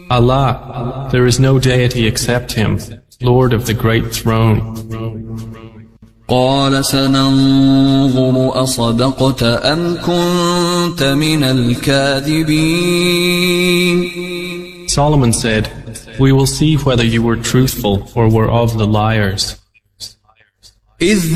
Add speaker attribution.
Speaker 1: Allah, there is no deity except Him, Lord of the Great Throne.
Speaker 2: قال سننظر أصدقت أم كنت من الكاذبين.
Speaker 1: Solomon said, we will see whether you were truthful or were of the liars.